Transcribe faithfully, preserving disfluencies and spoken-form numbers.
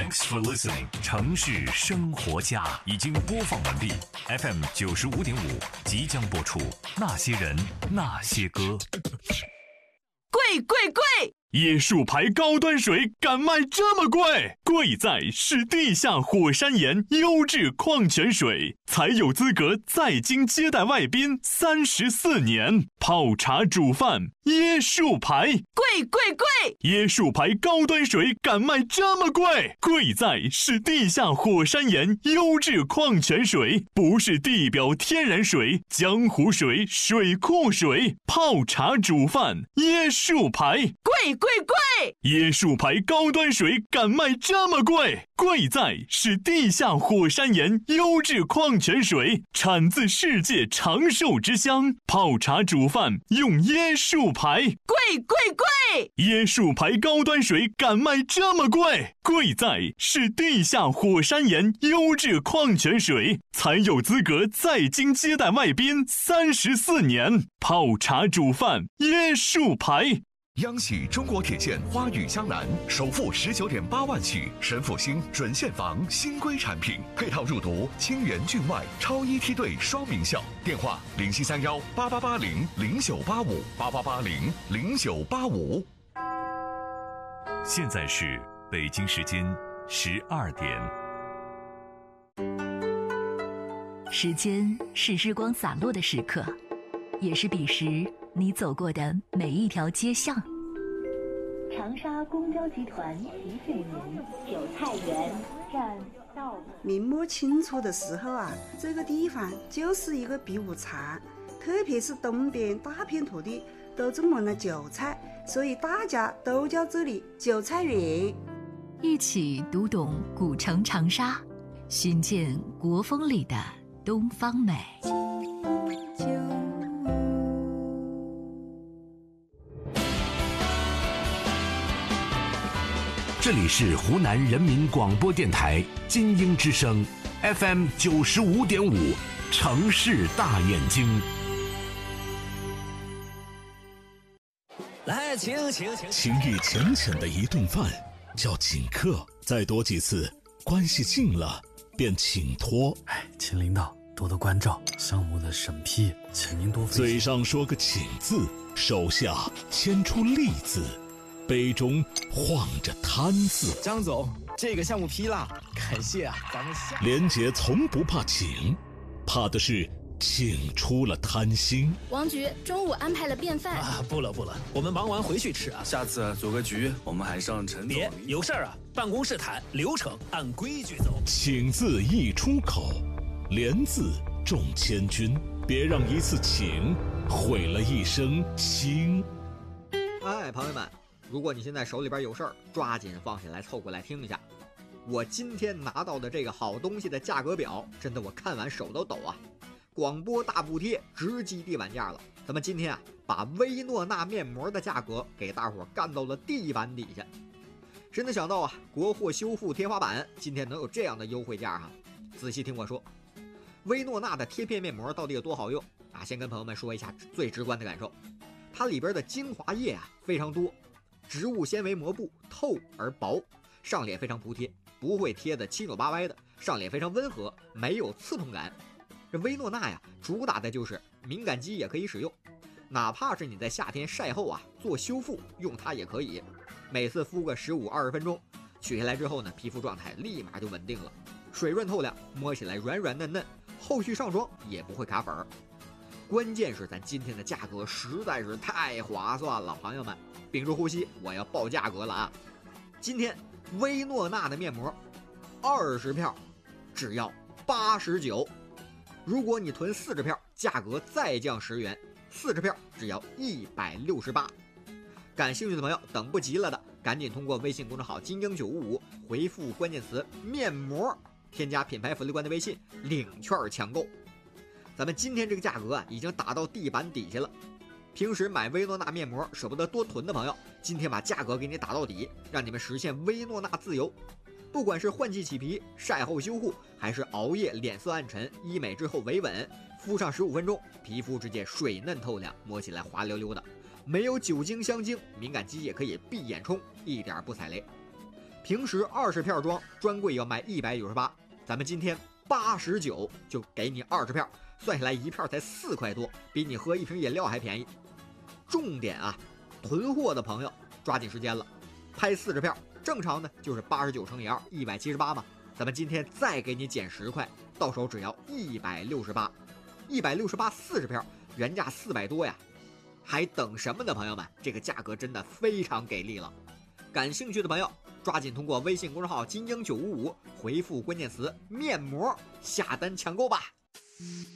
Thanks for listening。城市生活家已经播放完毕 ，F M 九十五点五即将播出。那些人，那些歌。 贵贵贵！ 椰树牌高端水敢卖这么贵？贵在是地下火山岩优质矿泉水，才有资格在京接待外宾三十四年。泡茶煮饭，椰树牌， 贵贵贵！ 椰树牌高端水敢卖这么贵？贵在是地下火山岩优质矿泉水，不是地表天然水、江湖水、水库水。泡茶煮饭，椰树牌， 贵贵贵！ 椰树牌高端水敢卖这么贵？贵在是地下火山岩优质矿泉水，产自世界长寿之乡。泡茶煮饭用椰树牌， 贵贵贵！ 椰树牌高端水敢卖这么贵？贵在是地下火山岩优质矿泉水，才有资格在京接待外宾三十四年。泡茶煮饭，椰树牌。 央喜中国铁线花语江南首付十九点八万起，神复兴准现房新规产品，配套入读清源郡外超一梯队双名校。电话零七三幺八八八零零九八五八八八零零九八五。 现在是北京时间十二点。 时间是日光洒落的时刻，也是彼时你走过的每一条街巷。 长沙公交集团提醒您：韭菜园站到了。 明摸清楚的时候啊，这个地方就是一个避暑场，特别是东边大片土地都种满了韭菜，所以大家都叫这里韭菜园。 一起读懂古城长沙，寻见国风里的东方美。 这里是湖南人民广播电台金鹰之声 F M 九十五点五，城市大眼睛。 来，请请请。 情谊浅浅的一顿饭叫请客，再多几次，关系近了便请托。 哎，请领导多多关照，项目的审批，请您多费心。 嘴上说个请字，手下牵出利字。杯中晃着贪字。 张总，这个项目批了，感谢啊，咱们下。 连杰从不怕请，怕的是请出了贪心。 王局中午安排了便饭啊，不了不了，我们忙完回去吃啊。 下次组个局，我们还上陈总。 别有事儿啊，办公室谈，流程按规矩走。 请字一出口，连字中千军，别让一次请毁了一生情。 哎，朋友们。如果你现在手里边有事儿，抓紧放下来凑过来听一下。我今天拿到的这个好东西的价格表，真的我看完手都抖啊！广播大补贴，直击地板价了。咱们今天啊，把薇诺娜面膜的价格给大伙干到了地板底下。谁能想到啊，国货修复天花板今天能有这样的优惠价哈？仔细听我说，薇诺娜的贴片面膜到底有多好用啊？先跟朋友们说一下最直观的感受，它里边的精华液啊非常多。植物纤维膜布透而薄，上脸非常服帖，不会贴得七扭八歪的，上脸非常温和，没有刺痛感。这薇诺娜呀，主打的就是敏感肌也可以使用，哪怕是你在夏天晒后啊做修复，用它也可以。每次敷个十五二十分钟，取下来之后呢，皮肤状态立马就稳定了，水润透亮，摸起来软软嫩嫩，后续上妆也不会卡粉儿。关键是咱今天的价格实在是太划算了，朋友们，屏住呼吸，我要报价格了啊！今天薇诺娜的面膜，二十票只要八十九，如果你囤四十票，价格再降十元，四十票只要一百六十八。感兴趣的朋友，等不及了的，赶紧通过微信公众号金鹰九五五回复关键词面膜，添加品牌福利官的微信，领券抢购。咱们今天这个价格啊，已经打到地板底下了。平时买薇诺娜面膜舍不得多囤的朋友，今天把价格给你打到底，让你们实现薇诺娜自由。不管是换季起皮、晒后修护，还是熬夜脸色暗沉、医美之后维稳，敷上十五分钟，皮肤直接水嫩透亮，摸起来滑溜溜的，没有酒精香精，敏感肌也可以闭眼冲，一点不踩雷。 平时二十片装专柜要卖一百九十八，咱们今天八十九就给你二十片，算下来一片才四块多，比你喝一瓶饮料还便宜。重点啊，囤货的朋友抓紧时间了，拍四十片，正常呢就是八十九乘以二，一百七十八嘛。咱们今天再给你减十块，到手只要一百六十八，一百六十八四十片，原价四百多呀，还等什么呢？朋友们，这个价格真的非常给力了。感兴趣的朋友，抓紧通过微信公众号金鹰九五五回复关键词面膜下单抢购吧。